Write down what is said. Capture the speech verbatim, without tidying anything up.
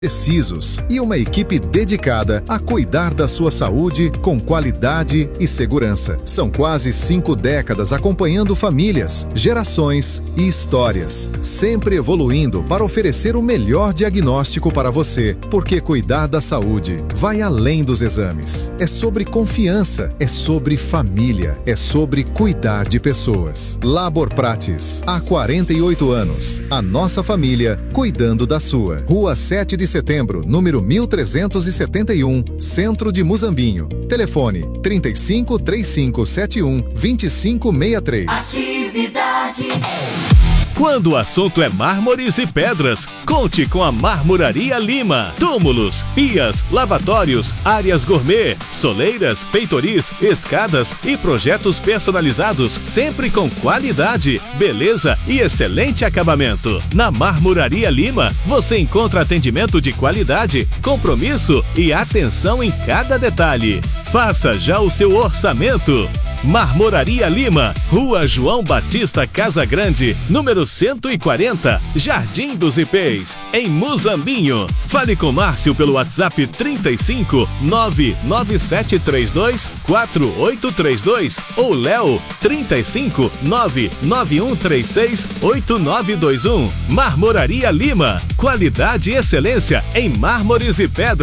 precisos e uma equipe dedicada a cuidar da sua saúde com qualidade e segurança. São quase cinco décadas acompanhando famílias, gerações e histórias, sempre evoluindo para oferecer o melhor diagnóstico para você, porque cuidar da saúde vai além dos exames. É sobre confiança, é sobre família, é sobre cuidar de pessoas. Labor Prates, há quarenta e oito anos, a nossa família cuidando da sua. Rua sete de Setembro, número mil trezentos e setenta e um, Centro de Muzambinho. Telefone trinta e cinco, trinta e cinco setenta e um, vinte e cinco sessenta e três. Atividade. Quando o assunto é mármores e pedras, conte com a Marmoraria Lima. Túmulos, pias, lavatórios, áreas gourmet, soleiras, peitoris, escadas e projetos personalizados, sempre com qualidade, beleza e excelente acabamento. Na Marmoraria Lima, você encontra atendimento de qualidade, compromisso e atenção em cada detalhe. Faça já o seu orçamento. Marmoraria Lima, Rua João Batista Casagrande, número cento e quarenta, Jardim dos Ipês, em Muzambinho. Fale com Márcio pelo WhatsApp trinta e cinco, nove nove sete três dois, quatro oito três dois ou Léo trinta e cinco, nove nove um três seis, oito nove dois um. Marmoraria Lima, qualidade e excelência em mármores e pedras.